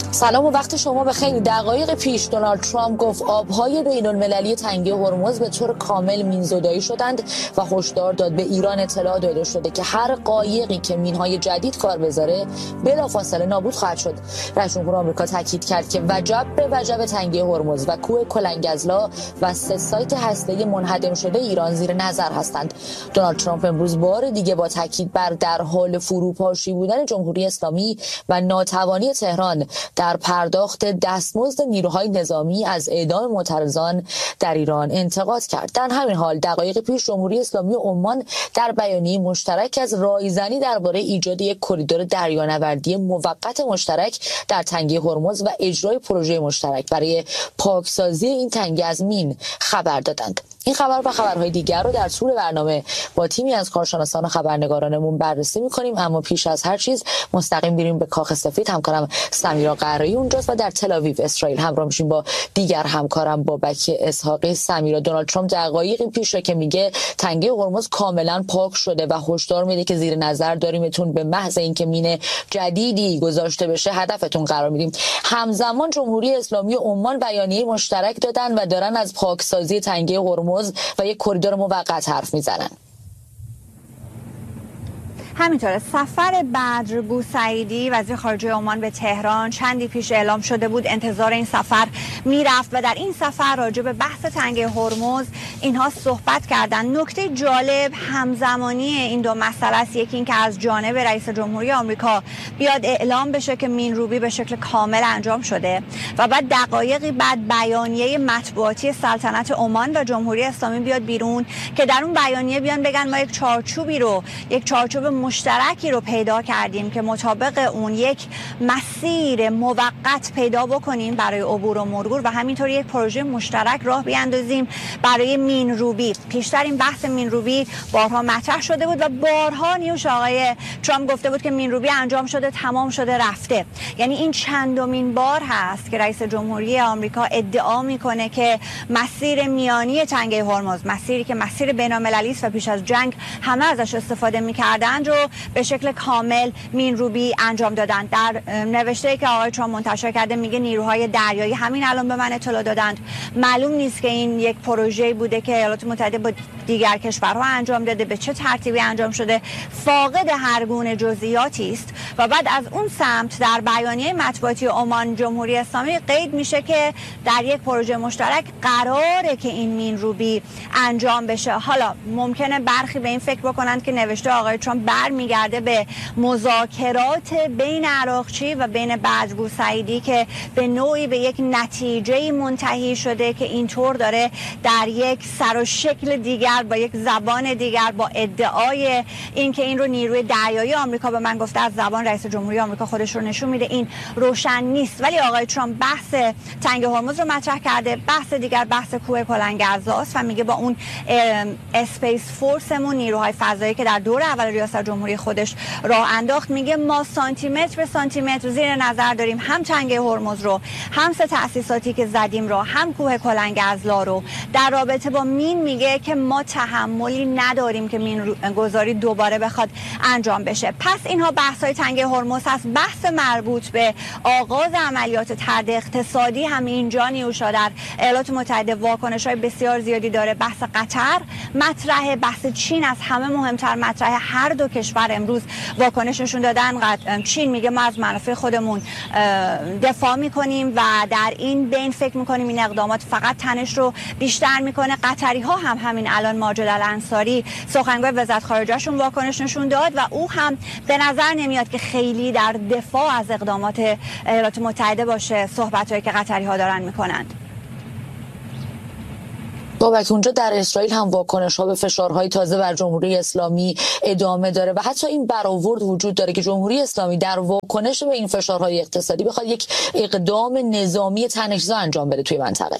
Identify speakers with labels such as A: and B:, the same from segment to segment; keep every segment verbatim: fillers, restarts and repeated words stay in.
A: سلام و وقت شما بخیر. دقایق پیش دونالد ترامپ گفت آبهای بین‌المللی تنگه هرمز به طور کامل مین‌زدایی شدند و هشدار داد به ایران اطلاع داده شده که هر قایقی که مین‌های جدید کار بذاره بلافاصله نابود خواهد شد. رئیس جمهور آمریکا تاکید کرد که وجب به وجب تنگه هرمز و کوه کلنگزلا و سه سایت هسته‌ای منهدم شده ایران زیر نظر هستند. دونالد ترامپ امروز بار دیگه با تاکید بر در حال فروپاشی بودن جمهوری اسلامی و ناتوانی تهران در پرداخت دستمزد نیروهای نظامی از اعدام معترضان در ایران انتقاد کرد. در همین حال دقایق پیش جمهوری اسلامی عمان در بیانیه مشترک از رایزنی درباره ایجاد یک کریدور دریانوردی موقت مشترک در تنگه هرمز و اجرای پروژه مشترک برای پاکسازی این تنگه از مین خبر دادند. این خبر و خبرهای دیگر رو در طول برنامه با تیمی از کارشناسان و خبرنگارانمون بررسی می‌کنیم، اما پیش از هر چیز مستقیم بریم به کاخ سفید. همکارم سمیرا قرایی اونجاست و در تل آویو اسرائیل همراه میشیم با دیگر همکارم بابک اسحاقی. سمیرا، دونالد ترامپ دقایقی پیش که میگه تنگه هرمز کاملا پاک شده و هشدار میده که زیر نظر داریمتون، به محض اینکه مین جدیدی گذاشته بشه هدفتون قرار میدیم. همزمان جمهوری اسلامی عمان بیانیه مشترک دادن و دارن از پاکسازی تنگه هرمز و یک کریدور موقت حرف میزنن.
B: همینطوره. سفر بدر بوسعیدی وزیر خارجه عمان به تهران چندی پیش اعلام شده بود انتظار این سفر میرفت و در این سفر راجع به بحث تنگه هرمز اینها صحبت کردن. نکته جالب همزمانی این دو مسئله است. یکی این که از جانب رئیس جمهوری آمریکا بیاد اعلام بشه که مینروبی به شکل کامل انجام شده و بعد دقایقی بعد بیانیه مطبوعاتی سلطنت عمان و جمهوری اسلامی بیاد بیرون که در اون بیانیه بیان بگن ما یک چارچوبی رو یک چارچوب مشترکی رو پیدا کردیم که مطابق اون یک مسیر موقت پیدا بکنیم برای عبور و مرور و همینطور یک پروژه مشترک راه بیاندازیم برای مینروبی. پیشتر این بحث مینروبی بارها مطرح شده بود و بارها نیوش آقای ترامپ گفته بود که مینروبی انجام شده، تمام شده، رفته. یعنی این چندمین بار هست که رئیس جمهوری آمریکا ادعا میکنه که مسیر میانی تنگه هرمز، مسیری که مسیر بین‌المللی است و پیش از جنگ همه ازش استفاده میکردن، رو به شکل کامل مینروبی انجام دادن. در نوشته‌ای که آقای ترامپ منتشر کرده میگه نیروهای دریایی همین الان به من اطلاع دادند. معلوم نیست که این یک پروژه‌ای بوده که ایالات متحده با دیگر کشورها انجام داده، به چه ترتیبی انجام شده، فاقد هر گونه جزئیاتی است. و بعد از اون سمت در بیانیه مطبوعاتی عمان جمهوری اسلامی قید میشه که در یک پروژه مشترک قراره که این مینروبی انجام بشه. حالا ممکنه برخی به این فکر بکنند که نوشته آقای ترامپ برمیگرده به مذاکرات بین عراقچی و بین بدر بوسعیدی که به نوعی به یک نتیجه منتهی شده که اینطور داره در یک سر و شکل دیگر با یک زبان دیگر با ادعای اینکه این رو نیروی دریایی آمریکا به من گفته، از زبان رئیس جمهوری آمریکا خودش رو نشون میده، این روشن نیست. ولی آقای ترامپ بحث تنگه هرمز رو مطرح کرده، بحث دیگر بحث کوه کلنگزاست و میگه با اون اسپیس فورسمون، نیروهای فضایی که در دور اول ریاست جمهوری خودش راه انداخت، میگه ما سانتیمتر به سانتیمتر زیر نظر داریم هم تنگه هرمز رو، هم سه تأسیساتی که زدیم رو، هم کوه کلنگزلا رو. در رابطه با مین میگه که ما تحملی نداریم که مین گذاری دوباره بخواد انجام بشه. پس اینها بحث های تنگه هرمز هست. بحث مربوط به آغاز عملیات طرد اقتصادی هم اینجا نیوشا در ایالات متحده واکنش های بسیار زیادی داره. بحث قطر مطرح، بحث چین از همه مهمتر مطرح. هر دو کشور امروز واکنششون دادن. چین میگه ما از منافع خودمون دفاع میکنیم و در این بین فکر میکنیم این اقدامات فقط تنش رو بیشتر میکنه. قطری ها هم همین الان ماجد الانصاری سخنگوی وزارت خارجهشون واکنش نشون داد و او هم به نظر نمیاد که خیلی در دفاع از اقدامات ایالات متحده باشه صحبتایی که قطری ها دارن میکنند.
A: بابک، اونجا در اسرائیل هم واکنش‌ها به فشارهای تازه بر جمهوری اسلامی ادامه داره و حتی این برآورد وجود داره که جمهوری اسلامی در واکنش به این فشارهای اقتصادی بخواد یک اقدام نظامی تنش‌زا انجام بده توی منطقه.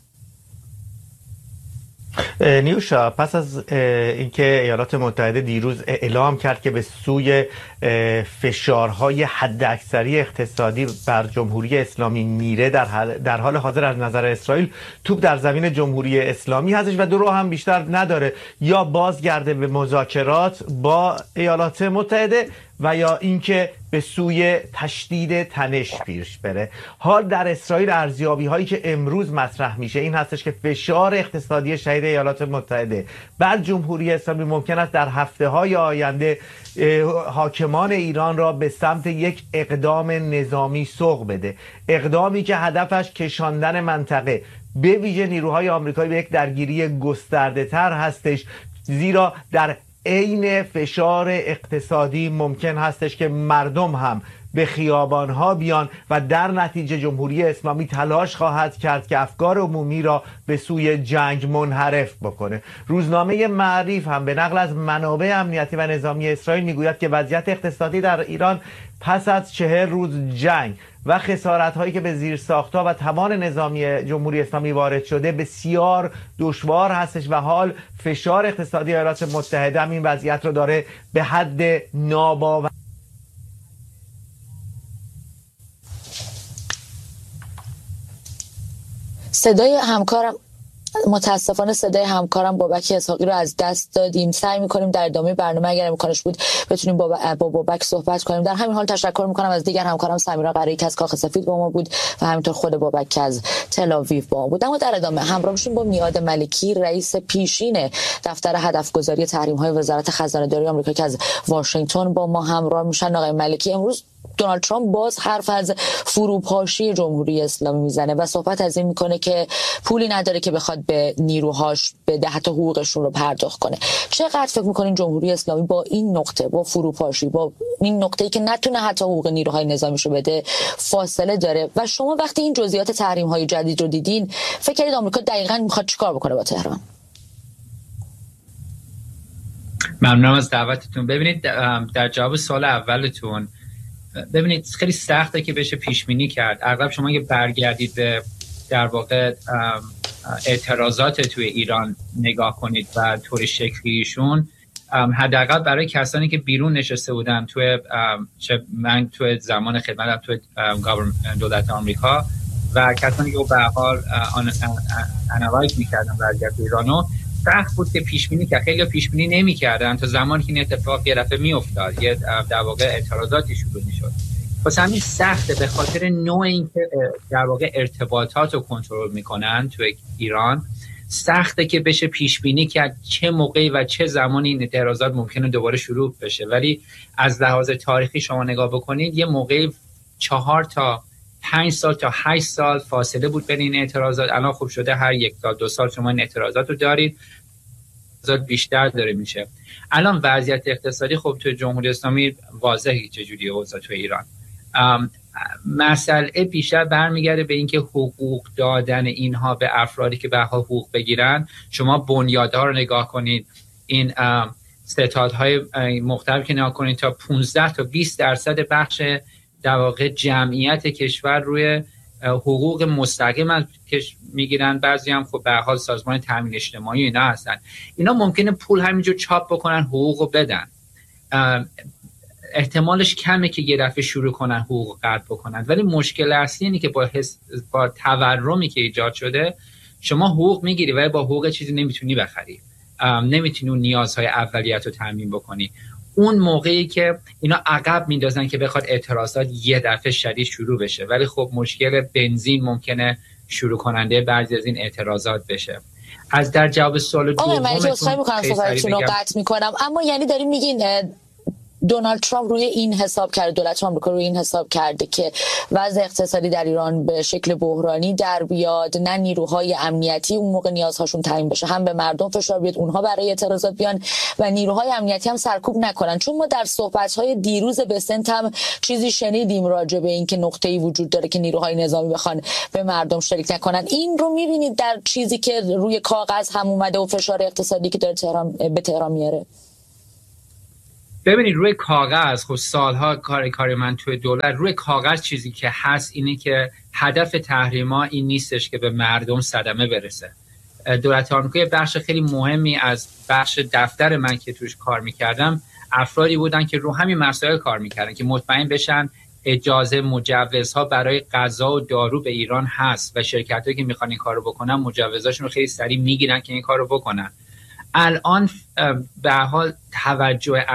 C: نیوشا، پس از اینکه ایالات متحده دیروز اعلام کرد که به سوی فشارهای حداکثری اقتصادی بر جمهوری اسلامی میره، در حال, در حال حاضر از نظر اسرائیل توپ در زمین جمهوری اسلامی هستش و دو راه هم بیشتر نداره، یا بازگرده به مذاکرات با ایالات متحده و یا اینکه به سوی تشدید تنش پیش بره. حال در اسرائیل ارزیابی هایی که امروز مطرح میشه این هستش که فشار اقتصادی شدید ایالات متحده بر جمهوری اسلامی ممکن است در هفته های آینده حاکمان ایران را به سمت یک اقدام نظامی سوق بده، اقدامی که هدفش کشاندن منطقه به ویژه نیروهای آمریکایی به یک درگیری گسترده تر هستش، زیرا در عین فشار اقتصادی ممکن هستش که مردم هم به خیابانها بیان و در نتیجه جمهوری اسلامی تلاش خواهد کرد که افکار عمومی را به سوی جنگ منحرف بکنه. روزنامه معریف هم به نقل از منابع امنیتی و نظامی اسرائیل میگوید که وضعیت اقتصادی در ایران پس از چهل روز جنگ و خسارت هایی که به زیر ساختها و توان نظامی جمهوری اسلامی وارد شده بسیار دشوار هستش و حال فشار اقتصادی ایالات متحده هم این وضعیت رو داره به حد ناباور.
A: صدای همکارم متاسفانه صدای همکارم بابک اسحاقی رو از دست دادیم. سعی می‌کنیم در ادامه برنامه اگر امکانش بود بتونیم با با بابک صحبت کنیم. در همین حال تشکر می‌کنم از دیگر همکارم سمیرا قرایی که از کاخ سفید با ما بود و همینطور خود بابک که از تل آویو با ما بود. اما در ادامه همراه میشیم با میاد ملکی، رئیس پیشین دفتر هدفگذاری تحریم‌های وزارت خزانه‌داری آمریکا که از واشنگتن با ما همراه میشن. آقای ملکی، امروز دونالد ترامپ باز حرف از فروپاشی جمهوری اسلامی میزنه و صحبت از این میکنه که پولی نداره که بخواد به نیروهاش بده، حتی حقوقشون رو پرداخت کنه. چقدر فکر میکنین جمهوری اسلامی با این نقطه، با فروپاشی، با این نقطه‌ای که نتونه حتی حقوق نیروهای نظامیشو بده فاصله داره؟ و شما وقتی این جزئیات تحریم‌های جدید رو دیدین فکر کنید آمریکا دقیقاً میخواد چیکار بکنه با تهران؟
D: ممنونم از دعوتتون. ببینید در جواب سوال اولتون، ببینید خیلی سخته که بشه پیش بینی کرد. اغلب شما اگه برگردید به در واقع اعتراضات توی ایران نگاه کنید و طور شکلیشون، حداقل برای کسانی که بیرون نشسته بودن توی چه من توی زمان خدمتم توی دولت آمریکا و کسانی که به هر حال آنالایز می‌کردن وضعیت ایرانو، سخت بود که پیش بینی که خیلی پیش بینی نمی‌کردن تا زمانی که این اتفاق یه دفعه میافتاد، یه در واقع اعتراضاتی شروع می‌شد. پس همین سخته به خاطر نوع اینکه در واقع ارتباطات رو کنترل می‌کنن تو ایران، سخته که بشه پیش بینی کرد چه موقعی و چه زمانی این اعتراضات ممکنه دوباره شروع بشه. ولی از لحاظ تاریخی شما نگاه بکنید، یه موقعی چهار تا پنج سال تا هشت سال فاصله بود بین این اعتراضات. الان خوب شده هر یک تا دو سال شما این اعتراضات رو دارید، اعتراضات بیشتر داره میشه. الان وضعیت اقتصادی خب تو جمهوری اسلامی واضحه چجوری اوضاع تو ایران. مسئله بیشتر برمیگرده به اینکه حقوق دادن اینها به افرادی که به حال حقوق بگیرن. شما بنیادها رو نگاه کنید، این ستادهای مختلف که نگاه کنید، تا پانزده تا بیست درصد بخش در واقع جمعیت کشور روی حقوق مستقیم میگیرن. بعضی هم خب به هر حال سازمان تامین اجتماعی اینا هستن. اینا ممکنه پول همینجور چاپ بکنن، حقوقو بدن. احتمالش کمه که یه دفعه شروع کنن حقوق قطع بکنن. ولی مشکل اصلی اینه که با حس با تورمی که ایجاد شده، شما حقوق میگیری ولی با حقوق چیزی نمیتونی بخری، نمیتونی اون نیازهای اولیت رو تامین بکنی. اون موقعی که اینا عقب میندازن که بخواد اعتراضات یه دفعه شدید شروع بشه. ولی خب مشکل بنزین ممکنه شروع کننده بعضی از این اعتراضات بشه. از در جواب سوال دومتون،
A: آقای ملکی اصخایی میکنم صحبتتون رو قطع میکنم، اما یعنی داریم میگین دونالد ترامپ روی این حساب کرده، دولت آمریکا روی این حساب کرده که وضع اقتصادی در ایران به شکل بحرانی در بیاد، نه نیروهای امنیتی اون موقع نیازهاشون تعیین بشه، هم به مردم فشار بیاد اونها برای اعتراضات بیان و نیروهای امنیتی هم سرکوب نکنن. چون ما در صحبت‌های دیروز بسنت هم چیزی شنیدیم راجع به این که نقطه‌ای وجود داره که نیروهای نظامی بخوان به مردم شریک نکنن. این رو می‌بینید در چیزی که روی کاغذ هم اومده و فشار اقتصادی که داره تهران به تهران میاره؟
D: ببینید روی کاغذ، خب سالها کار کار من توی دولت، روی کاغذ چیزی که هست اینه که هدف تحریما این نیستش که به مردم صدمه برسه. دولت آمریکا یه بخش خیلی مهمی از بخش دفتر من که توش کار میکردم، افرادی بودن که رو همین مسائل کار میکردن که مطمئن بشن اجازه مجوزها برای غذا و دارو به ایران هست و شرکتایی که میخوان این کارو بکنن مجوزاشون رو خیلی سریع میگیرن که این کارو بکنن. الان به حال توجه